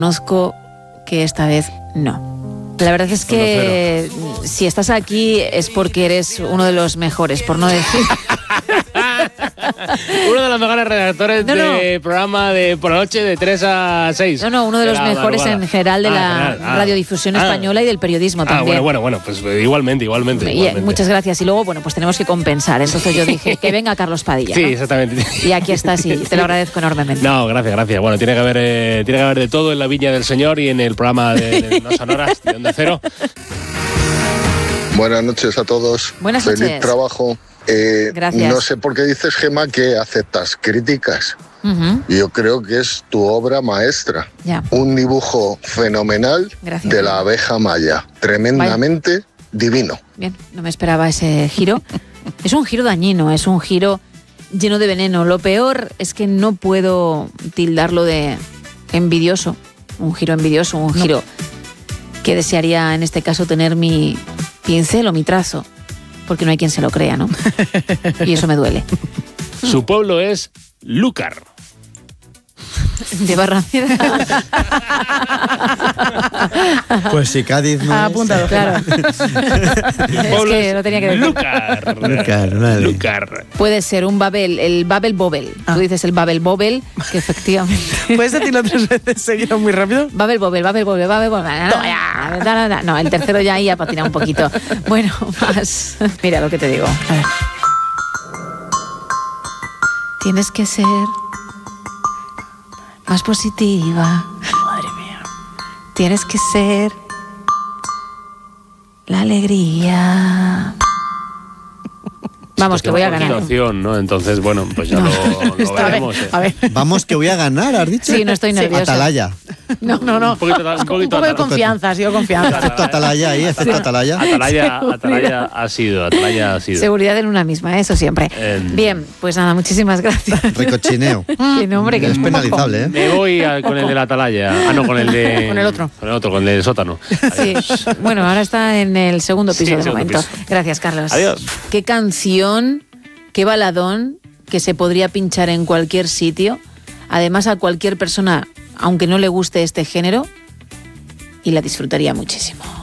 Conozco que esta vez no. La verdad es que si estás aquí es porque eres uno de los mejores, por no decir... Uno de los mejores redactores de programa de por la noche de 3 a 6. Uno de los mejores en general de la radiodifusión española y del periodismo también. Bueno, pues igualmente. Muchas gracias. Y luego, pues tenemos que compensar. Entonces yo dije, que venga Carlos Padilla. Sí, ¿no? Exactamente. Y aquí estás y te lo agradezco enormemente. No, gracias. Bueno, tiene que haber de todo en la Viña del Señor y en el programa de No Sonoras de Onda Cero. Buenas noches a todos. Buenas Feliz noches. Trabajo. Gracias. No sé por qué dices, Gemma, que aceptas críticas. Yo creo que es tu obra maestra. Ya. Un dibujo fenomenal. Gracias. De la abeja maya. Tremendamente divino. Bien, no me esperaba ese giro. Es un giro dañino, es un giro lleno de veneno. Lo peor es que no puedo tildarlo de envidioso. Un giro envidioso, un giro que desearía en este caso tener mi pincel o mi trazo. Porque no hay quien se lo crea, ¿no? Y eso me duele. Su pueblo es Lúcar. De Barrameda. Pues si Cádiz no apuntado, claro. Es que lo tenía que decir. Lúcar. Puede ser un Babel, el Babel Bobel. Tú dices el Babel Bobel, que efectivamente... ¿Puedes decirlo 3 veces seguido muy rápido? Babel Bobel. No, el tercero ya ahí ha patinado un poquito. Bueno, más. Mira lo que te digo. A ver. Tienes que ser más positiva. Madre mía. Tienes que ser la alegría. Vamos, que voy a ganar. Situación, ¿no? Entonces, bueno, pues ya lo veremos. A ver. Vamos, que voy a ganar, ¿has dicho? Sí, no estoy nerviosa. Atalaya. No. Un poco de confianza, sigo confianza. Efecto Atalaya ahí, efecto Atalaya. Atalaya ha sido. Seguridad en una misma, eso siempre. Bien, pues nada, muchísimas gracias. Recochineo. Qué nombre, es penalizable, ¿eh? Me voy con el de la Atalaya. Con el de... Con el otro. Con el del sótano. Sí. Bueno, ahora está en el segundo piso de momento. Piso. Gracias, Carlos. Adiós. Qué canción, qué baladón que se podría pinchar en cualquier sitio. Además, a cualquier persona, aunque no le guste este género, y la disfrutaría muchísimo.